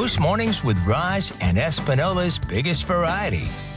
Boost Mornings with Roz and Espinola's biggest variety.